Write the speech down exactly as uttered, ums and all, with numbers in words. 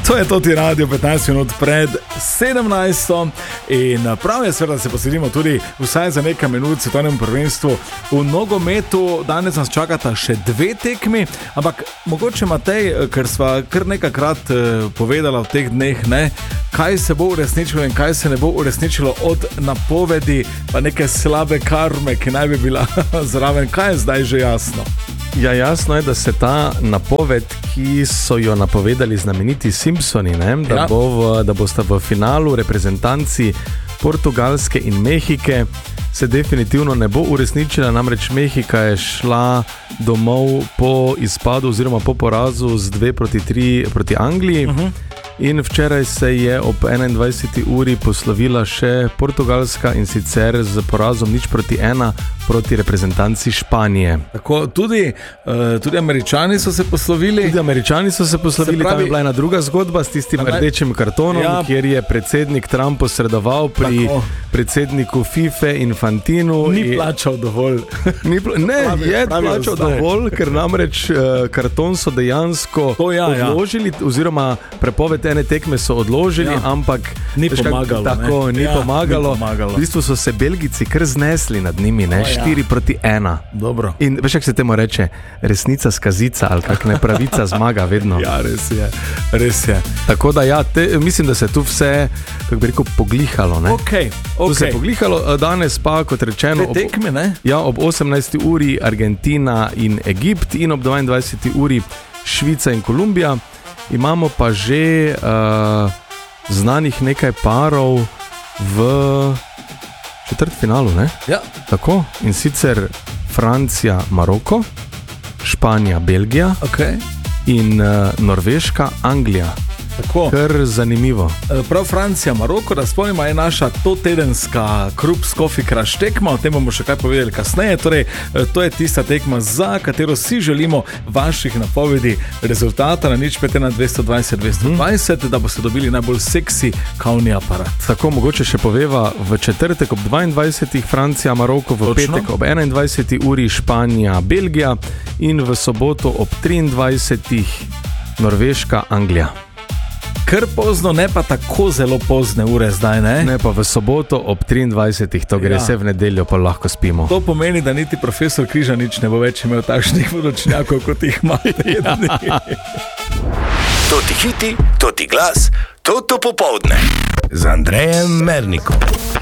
To je Toti Radio, petnajst minut pred sedemnajsto in prav je seveda, da se posedimo tudi vsaj za nekaj minut svetovnem prvenstvu v nogometu. Danes nas čakata še dve tekmi, ampak mogoče Matej, ker sva kar nekajkrat povedala v teh dneh, ne, kaj se bo uresničilo in kaj se ne bo uresničilo od napovedi pa neke slabe karme, ki naj bi bila zraven. Kaj je zdaj že jasno? Ja, jasno je, da se ta napoved, ki so jo napovedali znameniti Simpsoni, ne, da, ja. bo v, da bosta v finalu reprezentanci Portugalske in Mehike, se definitivno ne bo uresničila, namreč Mehika je šla domov po izpadu oziroma po porazu z dve proti tri proti Angliji. Uh-huh. In včeraj se je ob enaindvajseti uri poslovila še Portugalska in sicer z porazom nič proti ena proti reprezentanci Španije. Tako, tudi, uh, tudi Američani so se poslovili. Tudi Američani so se poslovili, se pravi, tam je bila ena druga zgodba s tistim naj... rdečim kartonom, ja. Kjer je predsednik Trump posredoval pri Tako. predsedniku FIFA Infantinu. Ni in... plačal dovolj. Ni pl... Ne, pravi, je pravi plačal zdaj. dovolj, ker namreč uh, karton so dejansko to, ja, odložili, ja. oziroma prepoved ene tekme so odložili, ja. ampak ni pomagalo. Kak, tako, ni, ja, pomagalo. ni pomagalo. V bistvu so se Belgijci kar znesli nad njimi, ne, oh, štiri ja. proti ena. Dobro. In veš, kako se temu reče, resnica skazica ali kak nepravica zmaga vedno. Ja, res je, res je. Tako da ja, te, mislim, da se tu vse, kako bi rekel, poglihalo, ne. Okay, okay. Tu se je poglihalo, danes pa, kot rečeno, ob, tekme, ne? Ja, ob osemnajsti uri Argentina in Egipt in ob dvaindvajseti uri Švica in Kolumbija. Imamo pa že uh, znanih nekaj parov v četrtfinalu, ne? Ja. Tako, in sicer Francija, Maroko, Španija, Belgija, okay. in uh, Norveška, Anglija. Tako. Kar zanimivo. Prav Francija, Maroko, da spomnimo, je naša to tedenska Krups Coffee Crush tekma, o tem bomo še kaj povedali kasneje. Torej, to je tista tekma, za katero si želimo vaših napovedi rezultata na nič pet ena dvesto dvajset dvesto dvajset, hmm. da boste dobili najbolj seksi kavni aparat. Tako, mogoče še poveva, v četrtek ob dvaindvajsetih Francija, Maroko, v Točno. petek ob enaindvajseti uri Španija, Belgija in v soboto ob triindvajsetih Norveška, Anglija. Kar pozno, ne pa tako zelo pozne ure zdaj, ne? Ne, pa v soboto ob triindvajsetih, to gre ja. se v nedeljo, pa lahko spimo. To pomeni, da niti profesor Križanič ne bo več imel takšnih vročnjakov, kot jih ima tedni. To ti hiti, to ti glas, to to popoldne. Z Andrejem Mernikom.